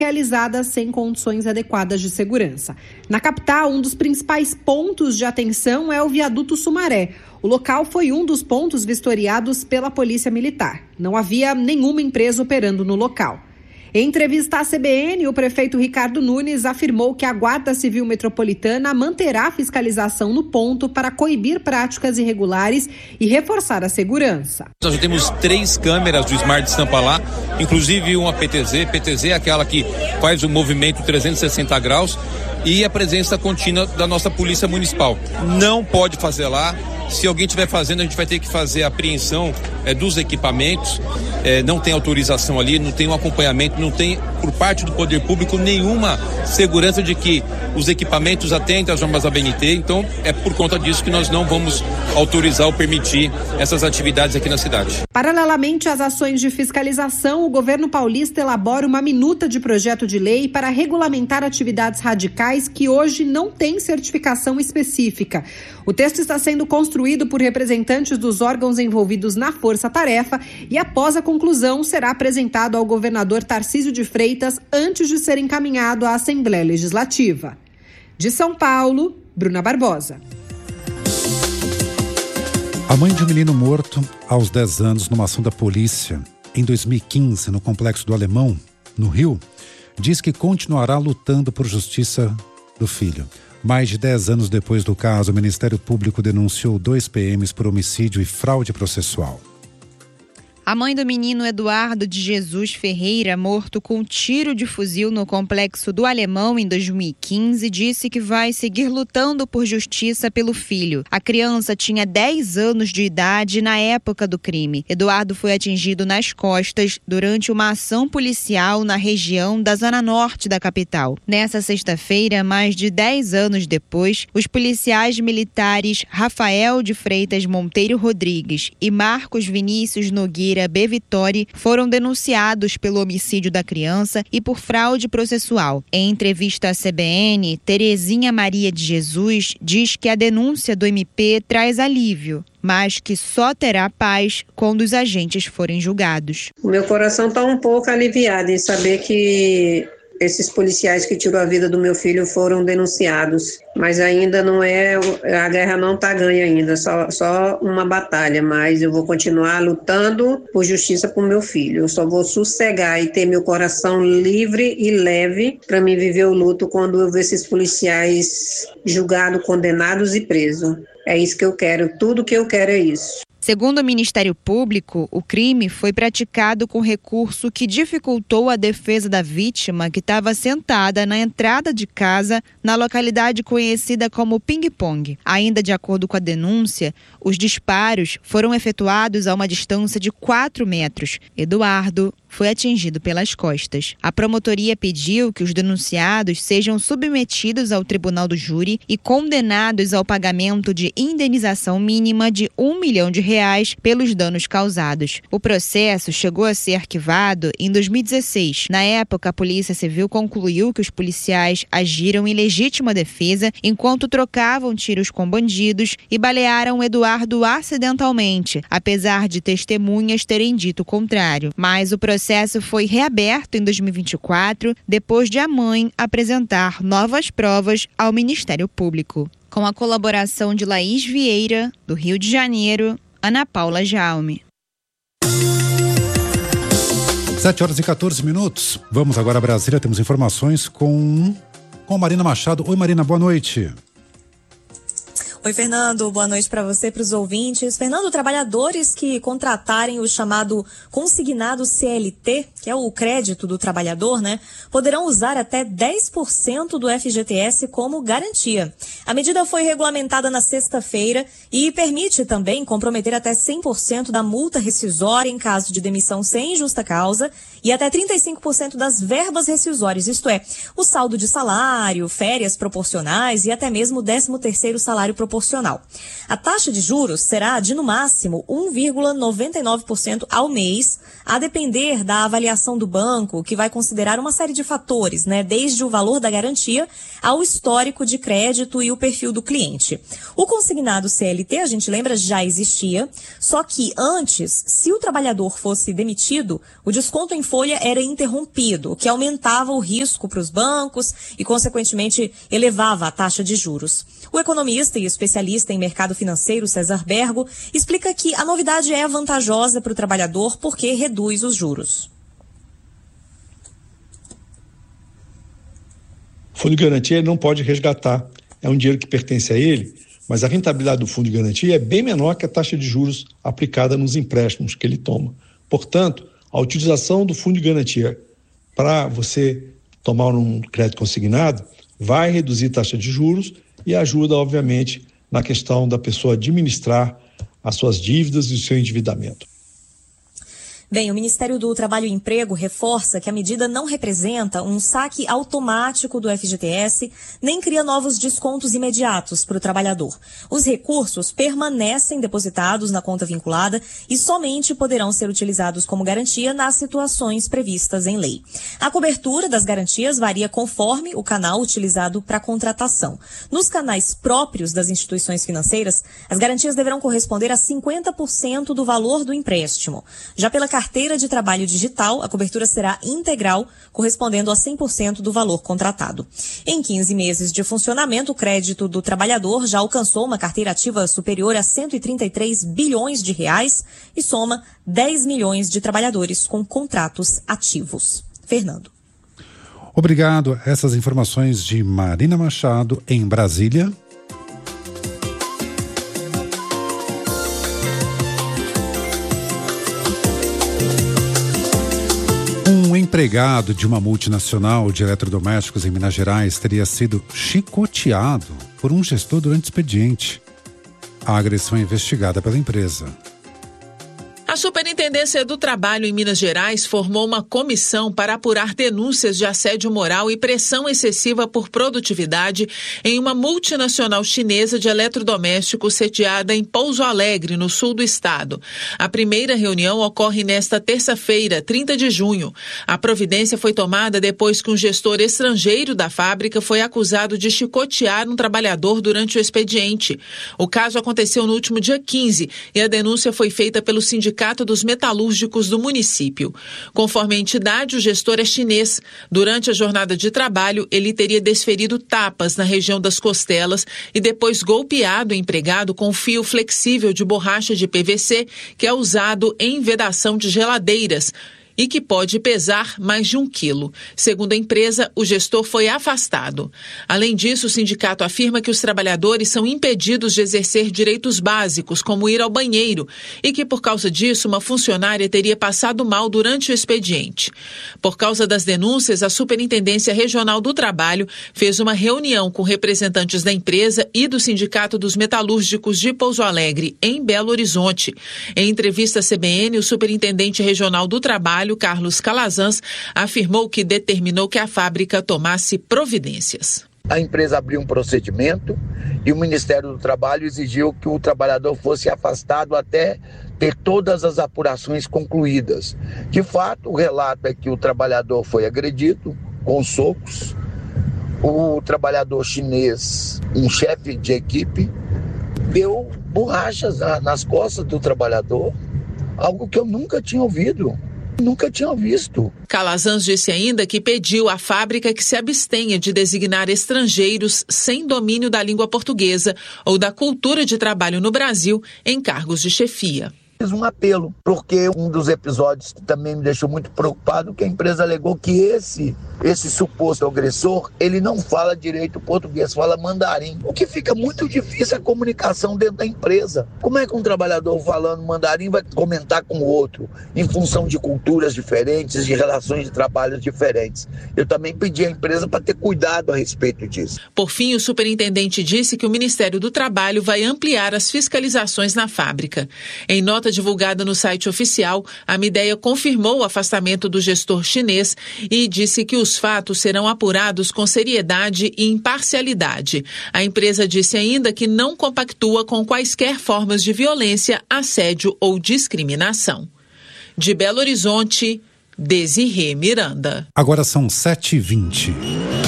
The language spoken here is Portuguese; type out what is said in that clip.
realizadas sem condições adequadas de segurança. Na capital, um dos principais pontos de atenção é o viaduto Sumaré. O local foi um dos pontos vistoriados pela Polícia Militar. Não havia nenhuma empresa operando no local. Em entrevista à CBN, o prefeito Ricardo Nunes afirmou que a Guarda Civil Metropolitana manterá a fiscalização no ponto para coibir práticas irregulares e reforçar a segurança. Nós já temos 3 câmeras do Smart Sampa lá, inclusive uma PTZ. PTZ é aquela que faz o movimento 360 graus e a presença contínua da nossa Polícia Municipal. Não pode fazer lá. Se alguém estiver fazendo, a gente vai ter que fazer a apreensão dos equipamentos. Não tem autorização ali, não tem um acompanhamento, não tem, por parte do poder público, nenhuma segurança de que os equipamentos atendem às normas da BNT. Então, é por conta disso que nós não vamos autorizar ou permitir essas atividades aqui na cidade. Paralelamente às ações de fiscalização, o governo paulista elabora uma minuta de projeto de lei para regulamentar atividades radicais que hoje não têm certificação específica. O texto está sendo construído por representantes dos órgãos envolvidos na força-tarefa e, após a conclusão, será apresentado ao governador Tarcísio de Freitas antes de ser encaminhado à Assembleia Legislativa. De São Paulo, Bruna Barbosa. A mãe de um menino morto aos 10 anos numa ação da polícia em 2015 no Complexo do Alemão, no Rio, diz que continuará lutando por justiça do filho. Mais de 10 anos depois do caso, o Ministério Público denunciou 2 PMs por homicídio e fraude processual. A mãe do menino Eduardo de Jesus Ferreira, morto com tiro de fuzil no Complexo do Alemão em 2015, disse que vai seguir lutando por justiça pelo filho. A criança tinha 10 anos de idade na época do crime. Eduardo foi atingido nas costas durante uma ação policial na região da zona norte da capital. Nessa sexta-feira, mais de 10 anos depois, os policiais militares Rafael de Freitas Monteiro Rodrigues e Marcos Vinícius Nogueira B. Vittori foram denunciados pelo homicídio da criança e por fraude processual. Em entrevista à CBN, Terezinha Maria de Jesus diz que a denúncia do MP traz alívio, mas que só terá paz quando os agentes forem julgados. O meu coração está um pouco aliviado em saber que esses policiais que tirou a vida do meu filho foram denunciados, mas ainda não é, a guerra não está ganha ainda, só uma batalha, mas eu vou continuar lutando por justiça para o meu filho. Eu só vou sossegar e ter meu coração livre e leve para mim viver o luto quando eu ver esses policiais julgados, condenados e presos. É isso que eu quero, tudo que eu quero é isso. Segundo o Ministério Público, o crime foi praticado com recurso que dificultou a defesa da vítima, que estava sentada na entrada de casa na localidade conhecida como Ping Pong. Ainda de acordo com a denúncia, os disparos foram efetuados a uma distância de 4 metros. Eduardo foi atingido pelas costas. A promotoria pediu que os denunciados sejam submetidos ao tribunal do júri e condenados ao pagamento de indenização mínima de R$1 milhão pelos danos causados. O processo chegou a ser arquivado em 2016. Na época, a Polícia Civil concluiu que os policiais agiram em legítima defesa enquanto trocavam tiros com bandidos e balearam Eduardo acidentalmente, apesar de testemunhas terem dito o contrário. Mas o processo foi reaberto em 2024, depois de a mãe apresentar novas provas ao Ministério Público. Com a colaboração de Laís Vieira, do Rio de Janeiro, Ana Paula Jaume. 7h14. Vamos agora a Brasília, temos informações com Marina Machado. Oi, Marina, boa noite. Oi, Fernando, boa noite para você e para os ouvintes. Fernando, trabalhadores que contratarem o chamado consignado CLT, que é o crédito do trabalhador, né, poderão usar até 10% do FGTS como garantia. A medida foi regulamentada na sexta-feira e permite também comprometer até 100% da multa rescisória em caso de demissão sem justa causa e até 35% das verbas rescisórias, isto é, o saldo de salário, férias proporcionais e até mesmo o 13º salário proporcional. proporcional. A taxa de juros será de, no máximo, 1,99% ao mês, a depender da avaliação do banco, que vai considerar uma série de fatores, desde o valor da garantia ao histórico de crédito e o perfil do cliente. O consignado CLT, a gente lembra, já existia, só que antes, se o trabalhador fosse demitido, o desconto em folha era interrompido, o que aumentava o risco para os bancos e, consequentemente, elevava a taxa de juros. O economista e especialista em mercado financeiro, César Bergo, explica que a novidade é vantajosa para o trabalhador porque reduz os juros. O fundo de garantia ele não pode resgatar, é um dinheiro que pertence a ele, mas a rentabilidade do fundo de garantia é bem menor que a taxa de juros aplicada nos empréstimos que ele toma. Portanto, a utilização do fundo de garantia para você tomar um crédito consignado vai reduzir a taxa de juros e ajuda, obviamente, na questão da pessoa administrar as suas dívidas e o seu endividamento. Bem, o Ministério do Trabalho e Emprego reforça que a medida não representa um saque automático do FGTS, nem cria novos descontos imediatos para o trabalhador. Os recursos permanecem depositados na conta vinculada e somente poderão ser utilizados como garantia nas situações previstas em lei. A cobertura das garantias varia conforme o canal utilizado para a contratação. Nos canais próprios das instituições financeiras, as garantias deverão corresponder a 50% do valor do empréstimo. Já pela carteira de trabalho digital, a cobertura será integral, correspondendo a 100% do valor contratado. Em 15 meses de funcionamento, o crédito do trabalhador já alcançou uma carteira ativa superior a 133 bilhões de reais e soma 10 milhões de trabalhadores com contratos ativos. Fernando. Obrigado. Essas informações de Marina Machado, em Brasília. Um empregado de uma multinacional de eletrodomésticos em Minas Gerais teria sido chicoteado por um gestor durante o expediente. A agressão é investigada pela empresa. A Superintendência do Trabalho em Minas Gerais formou uma comissão para apurar denúncias de assédio moral e pressão excessiva por produtividade em uma multinacional chinesa de eletrodomésticos sediada em Pouso Alegre, no sul do estado. A primeira reunião ocorre nesta terça-feira, 30 de junho. A providência foi tomada depois que um gestor estrangeiro da fábrica foi acusado de chicotear um trabalhador durante o expediente. O caso aconteceu no último dia 15 e a denúncia foi feita pelo Sindicato dos Metalúrgicos do município. Conforme a entidade, o gestor é chinês. Durante a jornada de trabalho, ele teria desferido tapas na região das costelas e depois golpeado o empregado com um fio flexível de borracha de PVC que é usado em vedação de geladeiras e que pode pesar mais de 1 quilo. Segundo a empresa, o gestor foi afastado. Além disso, o sindicato afirma que os trabalhadores são impedidos de exercer direitos básicos, como ir ao banheiro, e que, por causa disso, uma funcionária teria passado mal durante o expediente. Por causa das denúncias, a Superintendência Regional do Trabalho fez uma reunião com representantes da empresa e do Sindicato dos Metalúrgicos de Pouso Alegre, em Belo Horizonte. Em entrevista à CBN, o Superintendente Regional do Trabalho, Carlos Calazans, afirmou que determinou que a fábrica tomasse providências. A empresa abriu um procedimento e o Ministério do Trabalho exigiu que o trabalhador fosse afastado até ter todas as apurações concluídas. De fato, o relato é que o trabalhador foi agredido com socos. O trabalhador chinês, um chefe de equipe, deu borrachas nas costas do trabalhador, algo que eu nunca tinha ouvido. Nunca tinha visto. Calazans disse ainda que pediu à fábrica que se abstenha de designar estrangeiros sem domínio da língua portuguesa ou da cultura de trabalho no Brasil em cargos de chefia. Fiz um apelo, porque um dos episódios que também me deixou muito preocupado, que a empresa alegou que esse suposto agressor, ele não fala direito português, fala mandarim, o que fica muito difícil a comunicação dentro da empresa. Como é que um trabalhador falando mandarim vai comentar com o outro, em função de culturas diferentes, de relações de trabalho diferentes? Eu também pedi à empresa para ter cuidado a respeito disso. Por fim, o superintendente disse que o Ministério do Trabalho vai ampliar as fiscalizações na fábrica. Em nota nota divulgada no site oficial, a Midea confirmou o afastamento do gestor chinês e disse que os fatos serão apurados com seriedade e imparcialidade. A empresa disse ainda que não compactua com quaisquer formas de violência, assédio ou discriminação. De Belo Horizonte, Desirê Miranda. Agora são 7h20.